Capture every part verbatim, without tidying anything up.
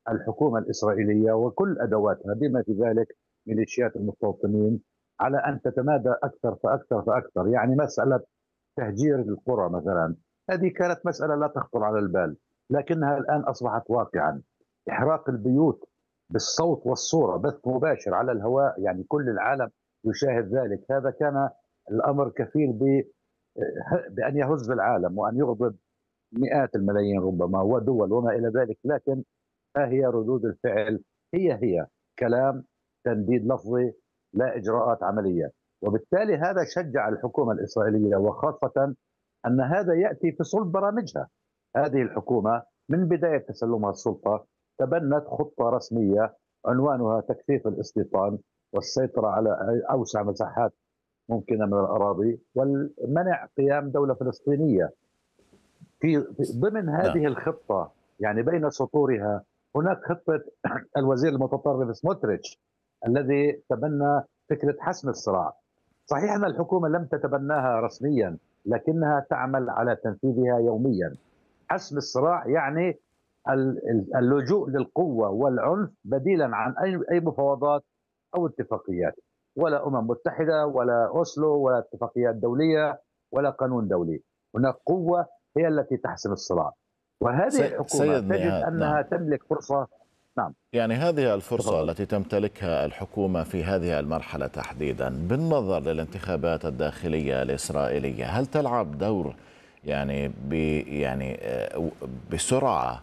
الحكومة الإسرائيلية وكل أدواتها بما في ذلك ميليشيات المستوطنين على أن تتمادى أكثر فأكثر فأكثر. يعني مسألة تهجير القرى مثلا، هذه كانت مسألة لا تخطر على البال، لكنها الآن أصبحت واقعا. إحراق البيوت بالصوت والصورة، بث مباشر على الهواء، يعني كل العالم يشاهد ذلك. هذا كان الأمر كفيل ب- بأن يهز العالم وأن يغضب مئات الملايين ربما ودول وما إلى ذلك. لكن ها هي ردود الفعل، هي هي كلام، تنديد لفظي، لا إجراءات عملية. وبالتالي هذا شجع الحكومة الإسرائيلية، وخاصة أن هذا يأتي في صلب برامجها. هذه الحكومة من بداية تسلمها السلطة تبنت خطة رسمية عنوانها تكثيف الاستيطان والسيطرة على أوسع مساحات ممكنة من الأراضي والمنع قيام دولة فلسطينية. في ضمن نعم. هذه الخطة، يعني بين سطورها، هناك خطة الوزير المتطرف سموتريتش الذي تبنى فكرة حسم الصراع. صحيح أن الحكومة لم تتبناها رسميا، لكنها تعمل على تنفيذها يوميا. حسم الصراع يعني اللجوء للقوة والعنف بديلا عن أي مفاوضات أو اتفاقيات، ولا أمم متحدة ولا أوسلو ولا اتفاقيات دولية ولا قانون دولي. هناك قوة هي التي تحسم الصراع، وهذه سي- الحكومة سيد تجد نهاد، نعم. أنها تملك فرصة. نعم. يعني هذه الفرصة تفضل. التي تمتلكها الحكومة في هذه المرحلة تحديدا بالنظر للانتخابات الداخلية الإسرائيلية، هل تلعب دور يعني ب يعني آه، بسرعة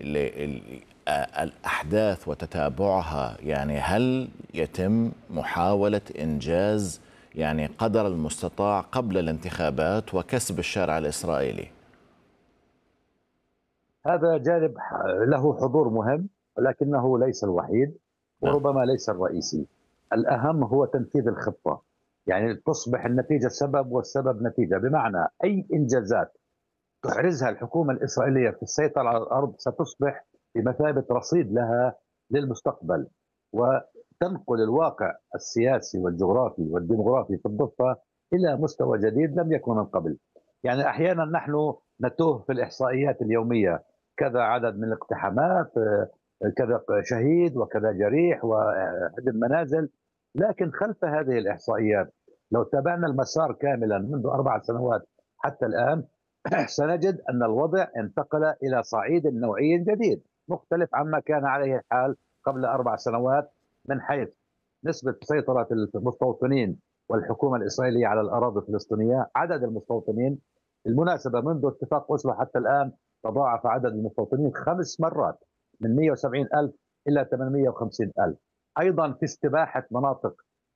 للأحداث وتتابعها؟ يعني هل يتم محاولة إنجاز يعني قدر المستطاع قبل الانتخابات وكسب الشارع الإسرائيلي؟ هذا جانب له حضور مهم، ولكنه ليس الوحيد نعم. وربما ليس الرئيسي. الأهم هو تنفيذ الخطة، يعني تصبح النتيجة سبب والسبب نتيجة. بمعنى أي إنجازات تحرزها الحكومة الإسرائيلية في السيطرة على الأرض ستصبح بمثابة رصيد لها للمستقبل، وتنقل الواقع السياسي والجغرافي والديمغرافي في الضفة إلى مستوى جديد لم يكن من قبل. يعني أحيانا نحن نتوه في الإحصائيات اليومية، كذا عدد من الاقتحامات، كذا شهيد وكذا جريح وهدم منازل، لكن خلف هذه الإحصائيات لو تابعنا المسار كاملا منذ أربع سنوات حتى الآن سنجد أن الوضع انتقل إلى صعيد نوعي جديد مختلف عما كان عليه الحال قبل أربع سنوات، من حيث نسبة سيطرة المستوطنين والحكومة الإسرائيلية على الأراضي الفلسطينية، عدد المستوطنين. بالمناسبة منذ اتفاق أوسلو حتى الآن تضاعف عدد المستوطنين خمس مرات، من مئة وسبعين ألف إلى ثمانمئة وخمسين ألف. أيضا في استباحة مناطق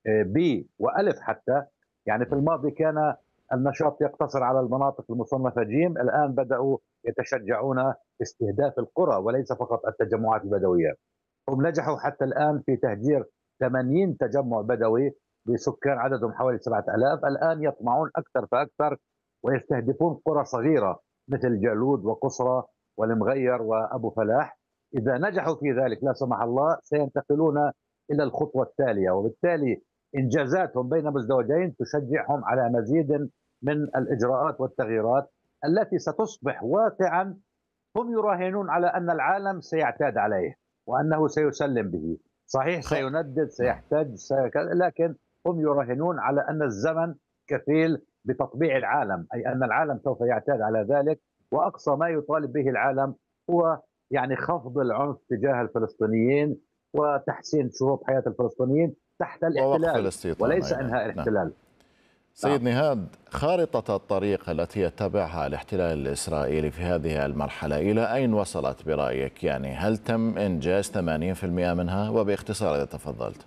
بي وألف حتى، يعني في الماضي كان النشاط يقتصر على المناطق المصنفة جيم، الآن بدأوا يتشجعون استهداف القرى وليس فقط التجمعات البدوية. هم نجحوا حتى الآن في تهجير ثمانين تجمع بدوي بسكان عددهم حوالي سبعة آلاف. الآن يطمعون أكثر فأكثر ويستهدفون قرى صغيرة مثل جالود وقصرى والمغير وأبو فلاح. إذا نجحوا في ذلك لا سمح الله سينتقلون إلى الخطوة التالية، وبالتالي إنجازاتهم بين مزدوجين تشجعهم على مزيد من الإجراءات والتغييرات التي ستصبح واقعا. هم يراهنون على أن العالم سيعتاد عليه وأنه سيسلم به، صحيح خ... سيندد نعم. سيحتاج سيك... لكن هم يراهنون على أن الزمن كفيل بتطبيع العالم، أي أن العالم سوف يعتاد على ذلك. وأقصى ما يطالب به العالم هو يعني خفض العنف تجاه الفلسطينيين وتحسين شروط حياة الفلسطينيين تحت ووقف الاحتلال الاستيطان وليس أيضا. إنهاء نعم. الاحتلال. نعم. سيد نهاد، خارطة الطريق التي يتبعها الاحتلال الإسرائيلي في هذه المرحلة إلى أين وصلت برأيك؟ يعني هل تم إنجاز ثمانين بالمئة منها؟ وباختصار إذا تفضلت.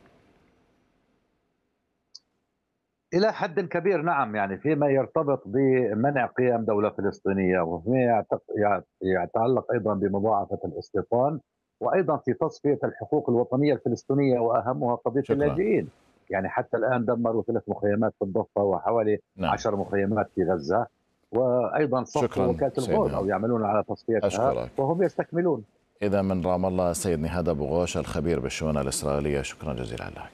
إلى حد كبير نعم، يعني فيما يرتبط بمنع قيام دولة فلسطينية، وفيما يتعلق أيضا بمضاعفة الاستيطان، وأيضا في تصفية الحقوق الوطنية الفلسطينية وأهمها قضية شكرا. اللاجئين. يعني حتى الآن دمروا ثلاث مخيمات في الضفة وحوالي نعم. عشر مخيمات في غزة، وأيضا صفوا شكرا وكالة سيد الغوث أو نهاد، يعملون على تصفيتها أشكرك. وهم يستكملون. إذا من رام الله سيد نهاد أبو غوش الخبير بالشؤون الإسرائيلية، شكرا جزيلا لك.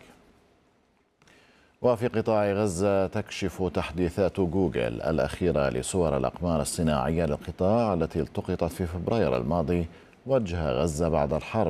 وفي قطاع غزة تكشف تحديثات جوجل الأخيرة لصور الأقمار الصناعية للقطاع التي التقطت في فبراير الماضي وجه غزة بعد الحرب